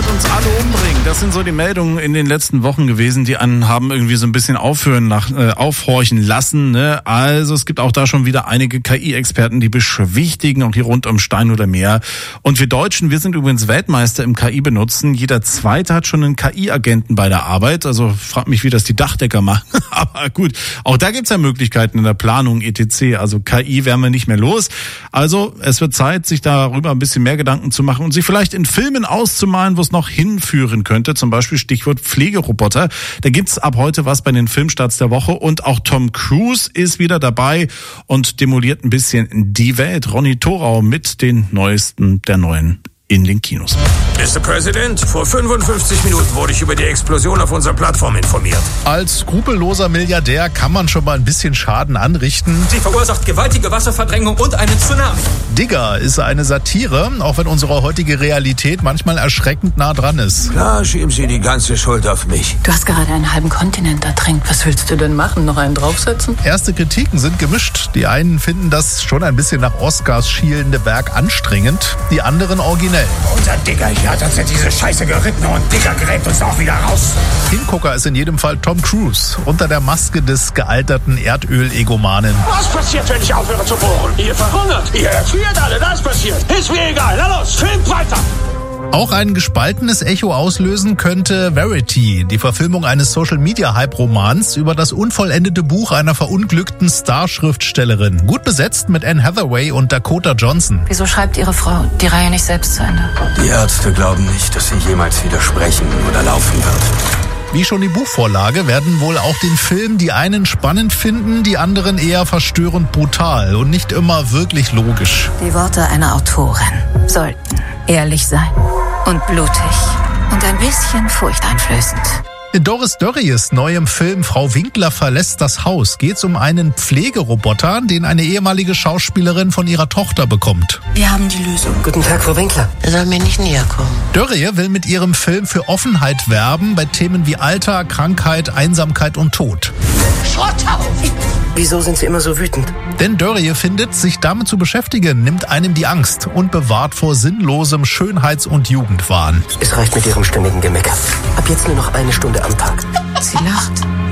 wird uns alle umbringen. Das sind so die Meldungen in den letzten Wochen gewesen, die einen haben irgendwie so ein bisschen aufhorchen lassen. Ne? Also es gibt auch da schon wieder einige KI-Experten, die beschwichtigen, auch hier rund um Stein oder Meer. Und wir Deutschen, wir sind übrigens Weltmeister im KI-Benutzen. Jeder Zweite hat schon einen KI-Agenten bei der Arbeit. Also frag mich, wie das die Dachdecker machen. Aber gut, auch da gibt's ja Möglichkeiten in der Planung etc. Also KI werden wir nicht mehr los. Also es wird Zeit, sich darüber ein bisschen mehr Gedanken zu machen und sich vielleicht in Filmen auszumalen, wo es noch hinführen könnte. Zum Beispiel Stichwort Pflegeroboter. Da gibt's ab heute was bei den Filmstarts der Woche. Und auch Tom Cruise ist wieder dabei und demoliert ein bisschen die Welt. Ronny Thorau mit den neuesten der neuen in den Kinos. Mr. President, vor 55 Minuten wurde ich über die Explosion auf unserer Plattform informiert. Als skrupelloser Milliardär kann man schon mal ein bisschen Schaden anrichten. Sie verursacht gewaltige Wasserverdrängung und einen Tsunami. Digger ist eine Satire, auch wenn unsere heutige Realität manchmal erschreckend nah dran ist. Klar, schieben Sie die ganze Schuld auf mich. Du hast gerade einen halben Kontinent ertränkt. Was willst du denn machen? Noch einen draufsetzen? Erste Kritiken sind gemischt. Die einen finden das schon ein bisschen nach Oscars schielende Werk anstrengend, die anderen originell. Unser Digger hier hat uns in diese Scheiße geritten und Digger gräbt uns auch wieder raus. Hingucker ist in jedem Fall Tom Cruise unter der Maske des gealterten Erdöl-Egomanen. Was passiert, wenn ich aufhöre zu bohren? Ihr verhungert, ihr erfriert alle, das passiert. Ist mir egal, na los, filmt weiter. Auch ein gespaltenes Echo auslösen könnte Verity, die Verfilmung eines Social-Media-Hype-Romans über das unvollendete Buch einer verunglückten Star-Schriftstellerin. Gut besetzt mit Anne Hathaway und Dakota Johnson. Wieso schreibt Ihre Frau die Reihe nicht selbst zu Ende? Die Ärzte glauben nicht, dass sie jemals widersprechen oder laufen wird. Wie schon die Buchvorlage werden wohl auch den Film die einen spannend finden, die anderen eher verstörend brutal und nicht immer wirklich logisch. Die Worte einer Autorin sollten ehrlich sein und blutig und ein bisschen furchteinflößend. In Doris Dörries neuem Film Frau Winkler verlässt das Haus geht's um einen Pflegeroboter, den eine ehemalige Schauspielerin von ihrer Tochter bekommt. Wir haben die Lösung. Guten Tag, Frau Winkler. Er soll mir nicht näher kommen. Dörrie will mit ihrem Film für Offenheit werben bei Themen wie Alter, Krankheit, Einsamkeit und Tod. Schrotthaufen! Wieso sind Sie immer so wütend? Denn Dörrie findet, sich damit zu beschäftigen, nimmt einem die Angst und bewahrt vor sinnlosem Schönheits- und Jugendwahn. Es reicht mit Ihrem ständigen Gemecker. Ab jetzt nur noch 1 Stunde am Tag. Sie lacht.